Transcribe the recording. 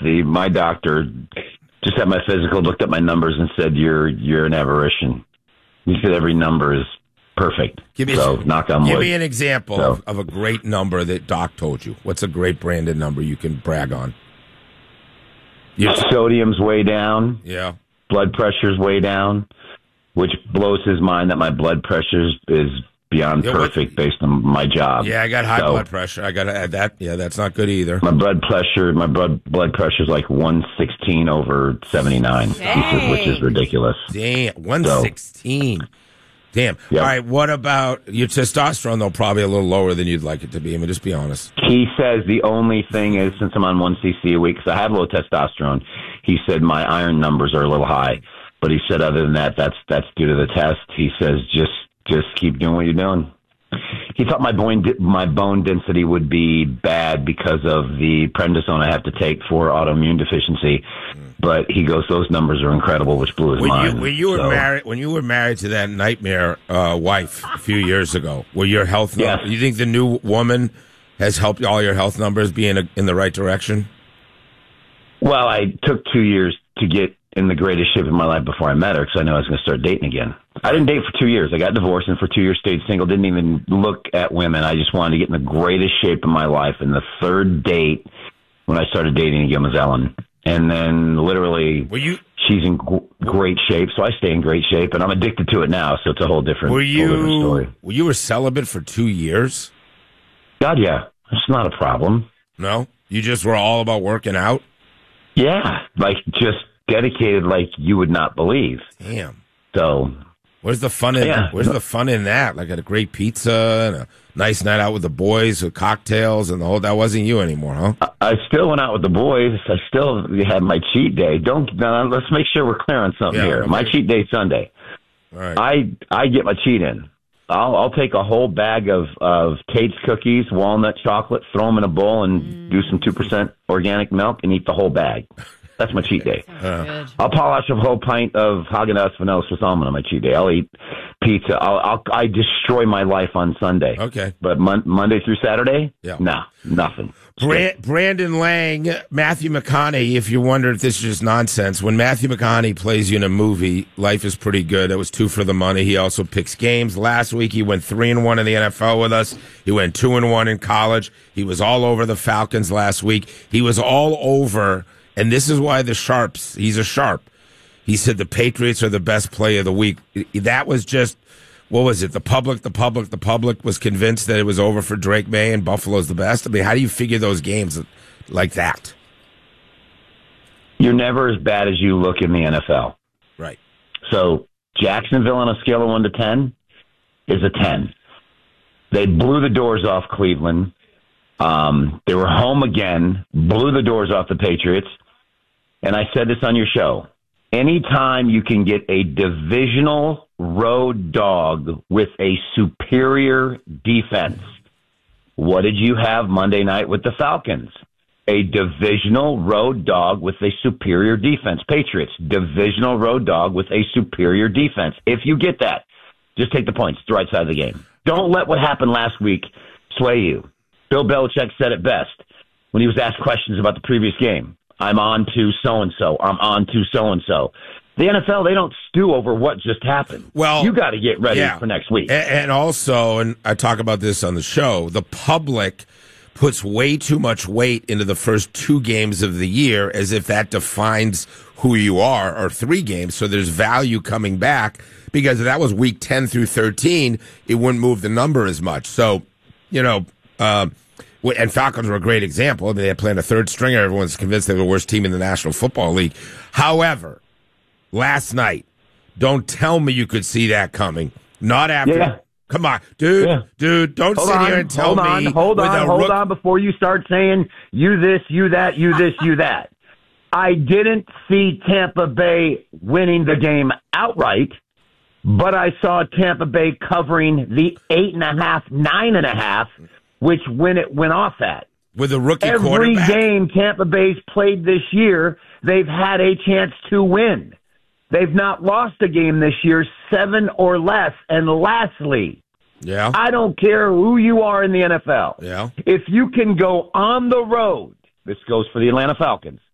my doctor just had my physical, looked at my numbers, and said, "You're an aberration." He said every number is perfect. Knock on wood. Give me an example of a great number that Doc told you. What's a great branded number you can brag on? Sodium's way down. Yeah. Blood pressure's way down, which blows his mind that my blood pressure is beyond perfect based on my job. Yeah, I got high blood pressure. I got to add that. Yeah, that's not good either. My blood pressure is like 116 over 79, which is ridiculous. Damn, 116. Damn. Yep. All right, what about your testosterone, though? Probably a little lower than you'd like it to be. I mean, just be honest. He says the only thing is, since I'm on 1 cc a week, because I have low testosterone, he said my iron numbers are a little high. But he said other than that, that's due to the test. He says just keep doing what you're doing. He thought my bone density would be bad because of the prednisone I have to take for autoimmune deficiency. But he goes, those numbers are incredible, which blew his mind. When you were married to that nightmare wife a few years ago, were your health numbers? You think the new woman has helped all your health numbers be in the right direction? Well, I took 2 years to get in the greatest shape of my life before I met her, because I knew I was going to start dating again. I didn't date for 2 years. I got divorced, and for 2 years stayed single. Didn't even look at women. I just wanted to get in the greatest shape of my life. And the third date, when I started dating again, was Ellen. And then literally, she's in great shape, so I stay in great shape, and I'm addicted to it now, so it's a whole different story. Were you celibate for 2 years? God, yeah. It's not a problem. No? You just were all about working out? Yeah. Like, just dedicated like you would not believe. Damn. So... Where's the fun in the fun in that? Like, a great pizza and a nice night out with the boys with cocktails and the whole. That wasn't you anymore, huh? I still went out with the boys. I still had my cheat day. Let's make sure we're clear on something here. Okay. My cheat day Sunday. All right. I get my cheat in. I'll take a whole bag of Tate's cookies, walnut chocolate, throw them in a bowl, and do some 2% organic milk and eat the whole bag. That's my cheat day. I'll polish a whole pint of Häagen-Dazs vanilla Swiss almond on my cheat day. I'll eat pizza. I destroy my life on Sunday. Okay. But Monday through Saturday, nah, nothing. Brandon Lang, Matthew McConaughey, if you wonder if this is just nonsense, when Matthew McConaughey plays you in a movie, life is pretty good. It was 2 for the money. He also picks games. Last week, he went 3-1 in the NFL with us. He went 2-1 in college. He was all over the Falcons last week. He was all over... And this is why he's a sharp. He said the Patriots are the best play of the week. That was just, what was it? The public was convinced that it was over for Drake May and Buffalo's the best. I mean, how do you figure those games like that? You're never as bad as you look in the NFL. Right. So Jacksonville on a scale of 1 to 10 is a 10. They blew the doors off Cleveland. They were home again, blew the doors off the Patriots. And I said this on your show. Anytime you can get a divisional road dog with a superior defense. What did you have Monday night with the Falcons? A divisional road dog with a superior defense. Patriots, divisional road dog with a superior defense. If you get that, just take the points. It's the right side of the game. Don't let what happened last week sway you. Bill Belichick said it best when he was asked questions about the previous game. I'm on to so-and-so. I'm on to so-and-so. The NFL, they don't stew over what just happened. Well, you got to get ready for next week. And also, and I talk about this on the show, the public puts way too much weight into the first 2 games of the year as if that defines who you are, or 3 games. So there's value coming back, because if that was week 10 through 13, it wouldn't move the number as much. So, and Falcons were a great example. I mean, they played a third stringer. Everyone's convinced they were the worst team in the National Football League. However, last night, don't tell me you could see that coming. Not after. Yeah. Come on, dude, don't sit here and tell me. Hold on before you start saying you this, you that, you this, you that. I didn't see Tampa Bay winning the game outright, but I saw Tampa Bay covering the 8.5, 9.5, which when it went off at. With a rookie quarterback. Every game Tampa Bay's played this year, they've had a chance to win. They've not lost a game this year, 7 or less. And lastly, I don't care who you are in the NFL. Yeah. If you can go on the road, this goes for the Atlanta Falcons,